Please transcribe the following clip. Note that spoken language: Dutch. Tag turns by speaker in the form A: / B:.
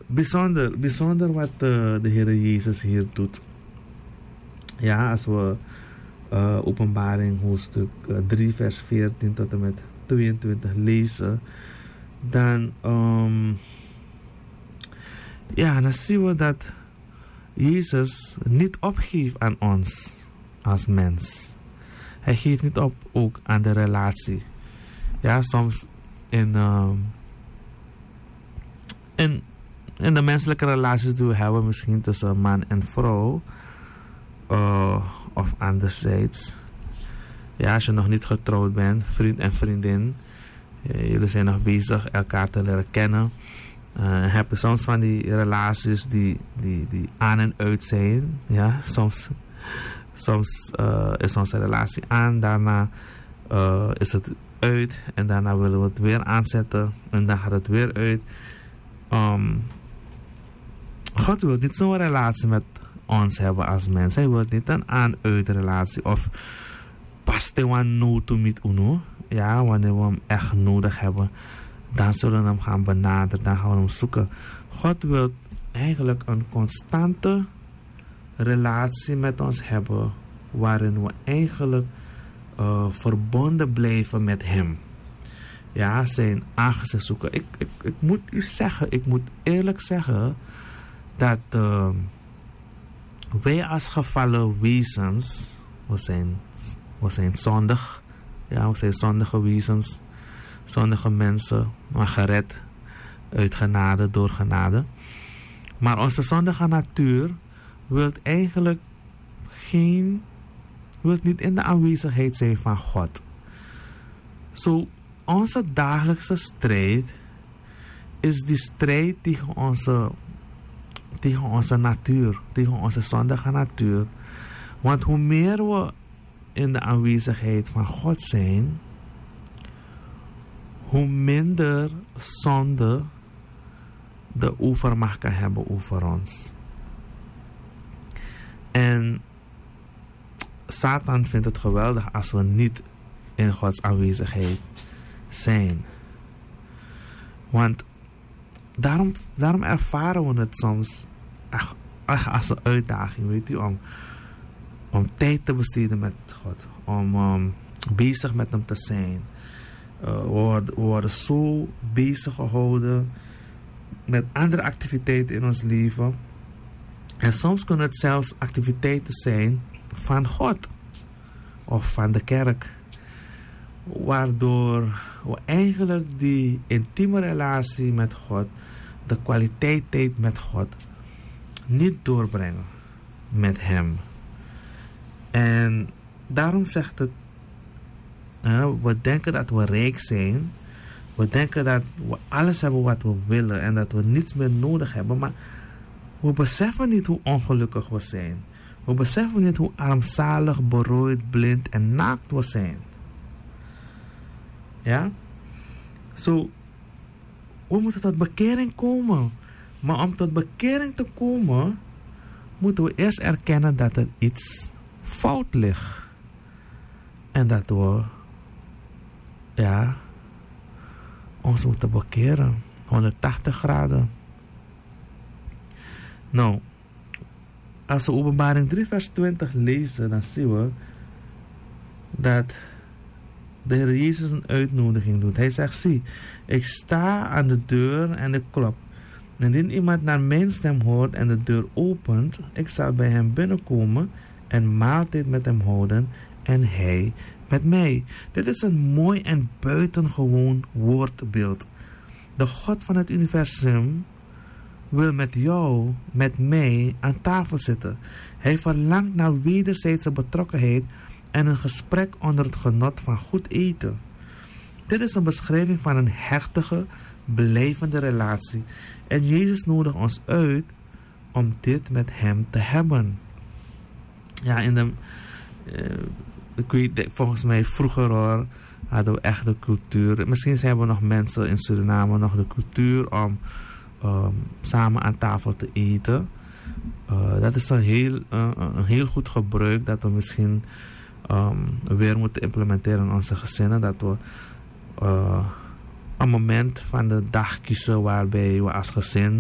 A: bijzonder wat de Heer Jezus hier doet. Ja, als we Openbaring hoofdstuk 3 vers 14 tot en met 22 lezen, dan dan zien we dat Jezus niet opgeeft aan ons als mens. Hij geeft niet op ook aan de relatie. Ja, soms in de menselijke relaties die we hebben, misschien tussen man en vrouw, of anderzijds. Ja, als je nog niet getrouwd bent, vriend en vriendin, jullie zijn nog bezig elkaar te leren kennen. Heb je soms van die relaties die aan en uit zijn. Ja, soms is onze relatie aan, daarna is het uit en daarna willen we het weer aanzetten en dan gaat het weer uit. God wil niet zo'n relatie met ons hebben als mens. Hij wil niet een aan-uit relatie of paste wan no to meet uno. Ja, wanneer we hem echt nodig hebben, dan zullen we hem gaan benaderen, dan gaan we hem zoeken. God wil eigenlijk een constante relatie met ons hebben, waarin we eigenlijk verbonden blijven met hem. Ja, zijn aangezicht zoeken. Ik moet u zeggen, ik moet eerlijk zeggen, dat wij als gevallen wezens, we zijn zondig. Ja, we zijn zondige wezens, zondige mensen, maar gered uit genade, door genade. Maar onze zondige natuur wil eigenlijk niet in de aanwezigheid zijn van God. Zo, onze dagelijkse strijd is die strijd tegen onze natuur, tegen onze zondige natuur. Want hoe meer we in de aanwezigheid van God zijn, hoe minder zonde de overmacht kan hebben over ons. En Satan vindt het geweldig als we niet in Gods aanwezigheid zijn. Want daarom ervaren we het soms echt als een uitdaging, weet u, om tijd te besteden met God, om bezig met hem te zijn. We worden zo bezig gehouden met andere activiteiten in ons leven. En soms kunnen het zelfs activiteiten zijn van God of van de kerk, waardoor we eigenlijk die intieme relatie met God, de kwaliteit tijd met God, niet doorbrengen met hem. En daarom zegt het, we denken dat we rijk zijn, we denken dat we alles hebben wat we willen en dat we niets meer nodig hebben, maar we beseffen niet hoe ongelukkig we zijn. We beseffen niet hoe armzalig, berooid, blind en naakt we zijn. Ja? Zo, we moeten tot bekering komen. Maar om tot bekering te komen, moeten we eerst erkennen dat er iets fout ligt. En dat we, ons moeten bekeren. 180 graden. Nou, als we Openbaring 3 vers 20 lezen, dan zien we dat de Heer Jezus een uitnodiging doet. Hij zegt, zie, ik sta aan de deur en ik klop. Indien iemand naar mijn stem hoort en de deur opent, ik zal bij hem binnenkomen en maaltijd met hem houden en hij met mij. Dit is een mooi en buitengewoon woordbeeld. De God van het universum wil met jou, met mij aan tafel zitten. Hij verlangt naar wederzijdse betrokkenheid en een gesprek onder het genot van goed eten. Dit is een beschrijving van een hechtige, blijvende relatie. En Jezus nodigt ons uit om dit met hem te hebben. Ja, ik weet, volgens mij vroeger hoor, hadden we echt de cultuur. Misschien hebben nog mensen in Suriname nog de cultuur om samen aan tafel te eten. Dat is een heel goed gebruik dat we misschien weer moeten implementeren in onze gezinnen. Dat we een moment van de dag kiezen waarbij we als gezin